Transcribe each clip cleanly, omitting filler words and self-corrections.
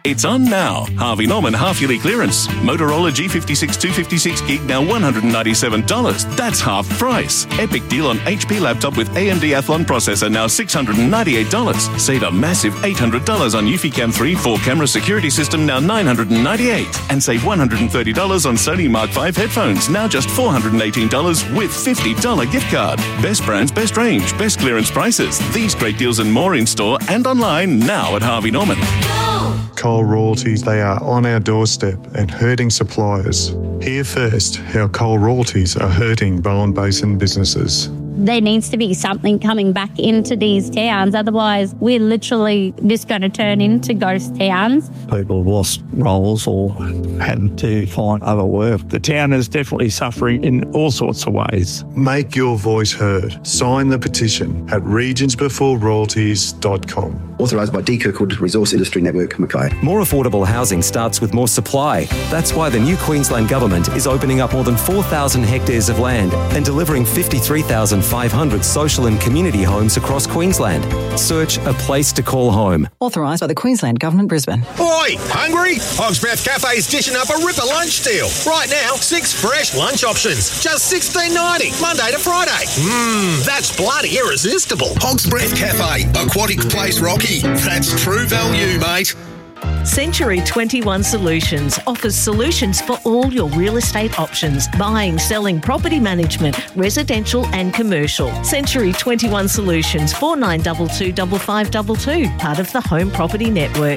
It's on now. Harvey Norman half-yearly clearance. Motorola G56 256 gig now $197. That's half price. Epic deal on HP laptop with AMD Athlon processor now $698. Save a massive $800 on Eufy-Cam 3 4-camera security system now $998. And save $130 on Sony Mark V headphones now just $418 with $50 gift card. Best brands, best range, best clearance prices. These great deals and more in store and online now at Harvey Norman. Coal royalties, they are on our doorstep and hurting suppliers. Hear first how coal royalties are hurting Bowen Basin businesses. There needs to be something coming back into these towns. Otherwise, we're literally just going to turn into ghost towns. People have lost roles or had to find other work. The town is definitely suffering in all sorts of ways. Make your voice heard. Sign the petition at regionsbeforeroyalties.com. Authorised by D. Kirkwood Resource Industry Network, Mackay. More affordable housing starts with more supply. That's why the new Queensland Government is opening up more than 4,000 hectares of land and delivering 53,500 social and community homes across Queensland. Search a place to call home. Authorised by the Queensland Government, Brisbane. Oi, hungry? Hog's Breath Cafe's dishing up a ripper lunch deal. Right now, 6 fresh lunch options. Just $16.90, Monday to Friday. That's bloody irresistible. Hog's Breath Cafe, Aquatic Place Rocky. That's true value, mate. Century 21 Solutions offers solutions for all your real estate options, buying, selling, property management, residential and commercial. Century 21 Solutions, 4922 5522, part of the Home Property Network.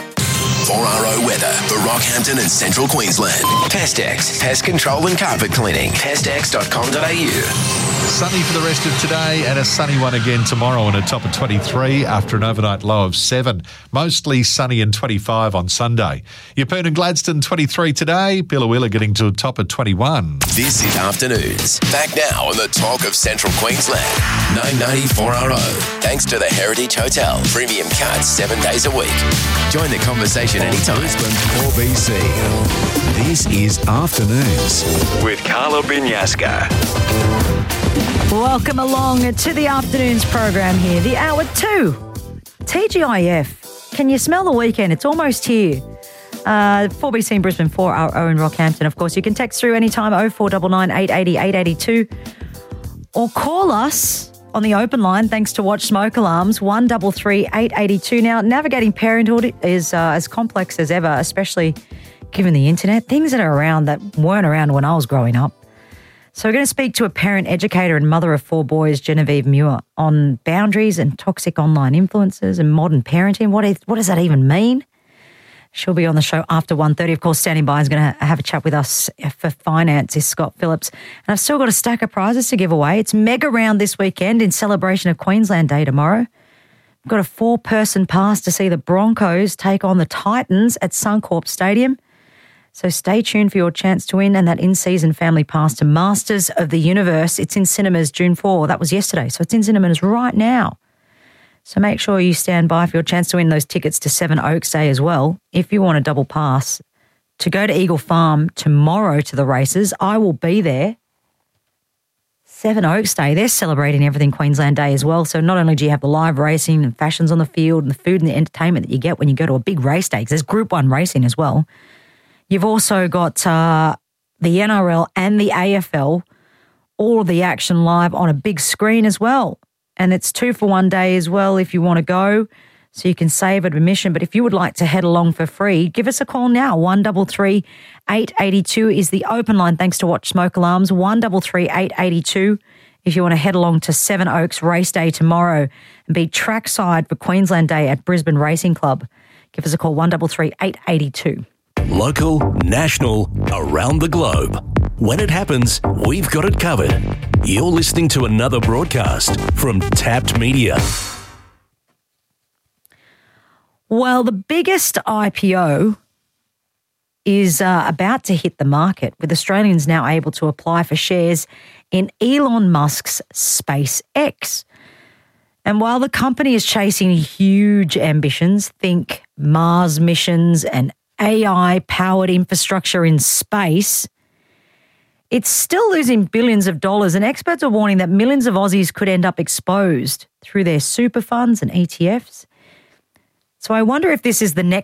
4RO weather for Rockhampton and Central Queensland. Pestex, pest control and carpet cleaning. Pestex.com.au. Sunny for the rest of today and a sunny one again tomorrow and a top of 23 after an overnight low of 7. Mostly sunny and 25 on Sunday. Yeppoon and Gladstone 23 today. Billawilla getting to a top of 21. This is Afternoons. Back now on the talk of Central Queensland. 994RO. Thanks to the Heritage Hotel. Premium cards 7 days a week. Join the conversation anytime. Brisbane 4BC. This is Afternoons With Carla Binyaska. Welcome along to the Afternoons program here, the hour 2. TGIF. Can you smell the weekend? It's almost here. 4BC in Brisbane, 4RO in Rockhampton. Of course, you can text through anytime 0499 880 882 or call us on the open line thanks to Watch Smoke Alarms 133 882. Now, navigating parenthood is as complex as ever, especially given the internet. Things that are around that weren't around when I was growing up. So we're going to speak to a parent, educator and mother of 4 boys, Genevieve Muir, on boundaries and toxic online influences and modern parenting. What does that even mean? She'll be on the show after 1:30. Of course, standing by is going to have a chat with us for finance is Scott Phillips. And I've still got a stack of prizes to give away. It's Mega Round this weekend in celebration of Queensland Day tomorrow. We've got a 4-person pass to see the Broncos take on the Titans at Suncorp Stadium. So stay tuned for your chance to win and that in-season family pass to Masters of the Universe. It's in cinemas June 4. That was yesterday. So it's in cinemas right now. So make sure you stand by for your chance to win those tickets to Seven Oaks Day as well. If you want a double pass to go to Eagle Farm tomorrow to the races, I will be there. Seven Oaks Day, they're celebrating Everything Queensland Day as well. So not only do you have the live racing and fashions on the field and the food and the entertainment that you get when you go to a big race day, because there's Group 1 racing as well. You've also got the NRL and the AFL, all of the action live on a big screen as well. And it's 2 for 1 day as well if you want to go, so you can save admission. But if you would like to head along for free, give us a call now. 133 882 is the open line thanks to Watch Smoke Alarms. 133 882 if you want to head along to Seven Oaks Race Day tomorrow and be trackside for Queensland Day at Brisbane Racing Club. Give us a call, 133 882. Local, national, around the globe. When it happens, we've got it covered. You're listening to another broadcast from Tapped Media. Well, the biggest IPO is about to hit the market, with Australians now able to apply for shares in Elon Musk's SpaceX. And while the company is chasing huge ambitions, think Mars missions and AI-powered infrastructure in space, it's still losing billions of dollars, and experts are warning that millions of Aussies could end up exposed through their super funds and ETFs. So I wonder if this is the next